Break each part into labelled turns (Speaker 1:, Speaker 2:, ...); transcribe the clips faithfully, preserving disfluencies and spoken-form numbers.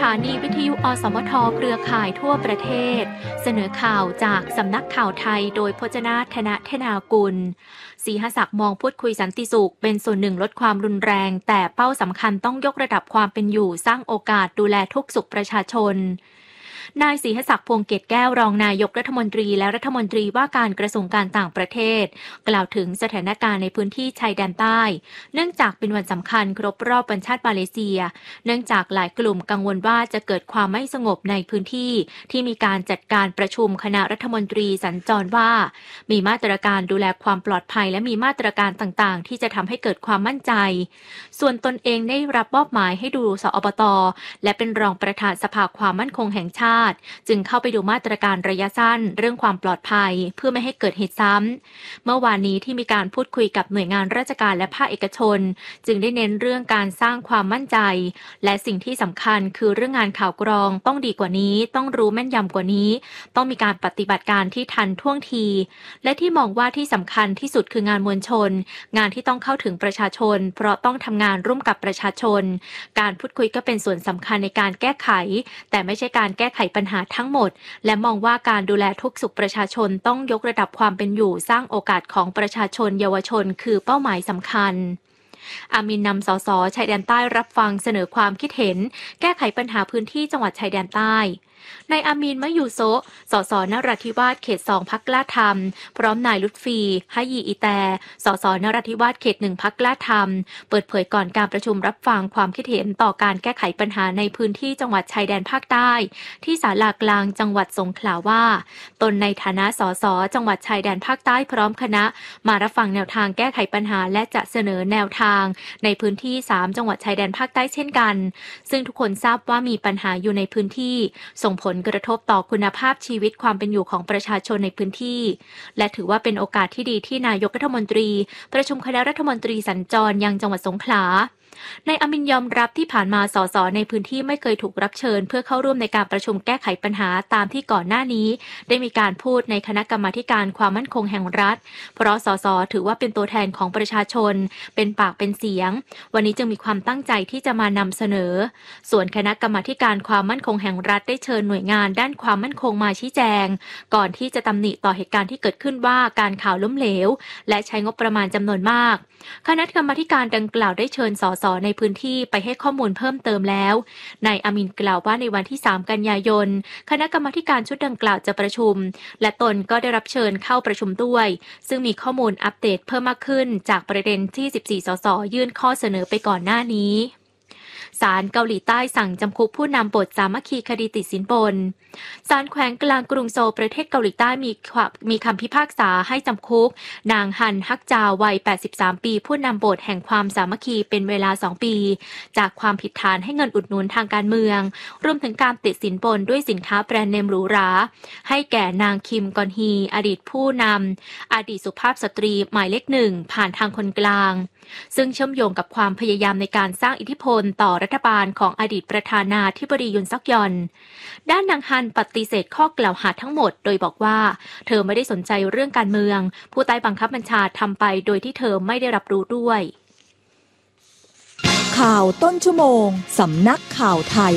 Speaker 1: านีวิทยุอสมทเครือข่ายทั่วประเทศเสนอข่าวจากสำนักข่าวไทยโดยพจนาธนเทนากุลศรีหศักดิ์มองพูดคุยสันติสุขเป็นส่วนหนึ่งลดความรุนแรงแต่เป้าสำคัญต้องยกระดับความเป็นอยู่สร้างโอกาสดูแลทุกสุขประชาชนนายศรีหศักดิ์พวงเกตแก้วรองนายกรัฐมนตรีและรัฐมนตรีว่าการกระทรวงการต่างประเทศกล่าวถึงสถานการณ์ในพื้นที่ชายแดนใต้เนื่องจากเป็นวันสำคัญครบรอบวันชาติมาเลเซียเนื่องจากหลายกลุ่มกังวลว่าจะเกิดความไม่สงบในพื้นที่ที่มีการจัดการประชุมคณะรัฐมนตรีสัญจรว่ามีมาตรการดูแลความปลอดภัยและมีมาตรการต่างๆที่จะทำให้เกิดความมั่นใจส่วนตนเองได้รับมอบหมายให้ดูสอบต.และเป็นรองประธานสภาความมั่นคงแห่งชาติจึงเข้าไปดูมาตรการระยะสั้นเรื่องความปลอดภัยเพื่อไม่ให้เกิดเหตุซ้ำเมื่อวานนี้ที่มีการพูดคุยกับหน่วยงานราชการและภาคเอกชนจึงได้เน้นเรื่องการสร้างความมั่นใจและสิ่งที่สำคัญคือเรื่องงานข่าวกรองต้องดีกว่านี้ต้องรู้แม่นยำกว่านี้ต้องมีการปฏิบัติการที่ทันท่วงทีและที่มองว่าที่สำคัญที่สุดคืองานมวลชนงานที่ต้องเข้าถึงประชาชนเพราะต้องทำงานร่วมกับประชาชนการพูดคุยก็เป็นส่วนสำคัญในการแก้ไขแต่ไม่ใช่การแก้ไขปัญหาทั้งหมดและมองว่าการดูแลทุกสุขประชาชนต้องยกระดับความเป็นอยู่สร้างโอกาสของประชาชนเยาวชนคือเป้าหมายสำคัญอามินนำสสชายแดนใต้รับฟังเสนอความคิดเห็นแก้ไขปัญหาพื้นที่จังหวัดชายแดนใต้นายอามีนมะยูโซสสนราธิวาสเขตสองพรรคกล้าธรรมพร้อมนายลุตฟีฮะยีอีแตสสนราธิวาสเขตหนึ่งพรรคกล้าธรรมเปิดเผยก่อนการประชุมรับฟังความคิดเห็นต่อการแก้ไขปัญหาในพื้นที่จังหวัดชายแดนภาคใต้ที่ศาลากลางจังหวัดสงขลาว่าตนในฐานะสสจังหวัดชายแดนภาคใต้พร้อมคณะมารับฟังแนวทางแก้ไขปัญหาและจะเสนอแนวทางในพื้นที่สามจังหวัดชายแดนภาคใต้เช่นกันซึ่งทุกคนทราบว่ามีปัญหาอยู่ในพื้นที่ส่งผลกระทบต่อคุณภาพชีวิตความเป็นอยู่ของประชาชนในพื้นที่และถือว่าเป็นโอกาสที่ดีที่นายกรัฐมนตรีประชุมคณะรัฐมนตรีสัญจรยังจังหวัดสงขลานายอามินยอมรับที่ผ่านมาสสในพื้นที่ไม่เคยถูกรับเชิญเพื่อเข้าร่วมในการประชุมแก้ไขปัญหาตามที่ก่อนหน้านี้ได้มีการพูดในคณะกรรมาธิการความมั่นคงแห่งรัฐเพราะสสถือว่าเป็นตัวแทนของประชาชนเป็นปากเป็นเสียงวันนี้จึงมีความตั้งใจที่จะมานำเสนอส่วนคณะกรรมาธิการความมั่นคงแห่งรัฐได้เชิญหน่วยงานด้านความมั่นคงมาชี้แจงก่อนที่จะตำหนิต่อเหตุการณ์ที่เกิดขึ้นว่าการข่าวล้มเหลวและใช้งบประมาณจำนวนมากคณะกรรมาธิการดังกล่าวได้เชิญสสในพื้นที่ไปให้ข้อมูลเพิ่มเติมแล้วนายอามินกล่าวว่าในวันที่สามกันยายนคณะกรรมาธิการชุดดังกล่าวจะประชุมและตนก็ได้รับเชิญเข้าประชุมด้วยซึ่งมีข้อมูลอัปเดตเพิ่มมากขึ้นจากประเด็นที่สิบสี่สสยื่นข้อเสนอไปก่อนหน้านี้ศาลเกาหลีใต้สั่งจำคุกผู้นำบทสามัคคีคดีติดสินบนศาลแขวงกลางกรุงโซลประเทศเกาหลีใต้มีมีคำพิพากษาให้จำคุกนางฮันฮักจาวัยแปดสิบสามปีผู้นำบทแห่งความสามัคคีเป็นเวลาสองปีจากความผิดฐานให้เงินอุดหนุนทางการเมืองรวมถึงการติดสินบนด้วยสินค้าแบรนด์เนมหรูหราให้แก่นางคิมกอนฮีอดีตผู้นำอดีตสุภาพสตรีหมายเลขหนึ่งผ่านทางคนกลางซึ่งเชื่อมโยงกับความพยายามในการสร้างอิทธิพลต่อรัฐบาลของอดีตประธานาธิบดียุนซักยอนด้านนางฮันปฏิเสธข้อกล่าวหาทั้งหมดโดยบอกว่าเธอไม่ได้สนใจเรื่องการเมืองผู้ใต้บังคับบัญชาทำไปโดยที่เธอไม่ได้รับรู้ด้วย
Speaker 2: ข่าวต้นชั่วโมงสำนักข่าวไทย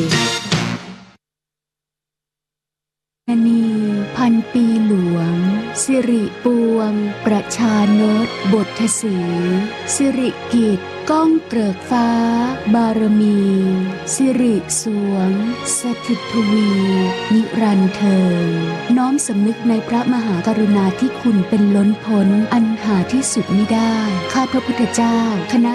Speaker 3: นีพันปีหลวงสิริปวงประชานตบทสีสิริกิจก้องเกริกฟ้าบารมีสิริสวงสถิตทวีนิรันดร์เทิงน้อมสำนึกในพระมหากรุณาธิคุณเป็นล้นพ้นอันหาที่สุดมิได้ข้าพระพุทธเจ้าคณะ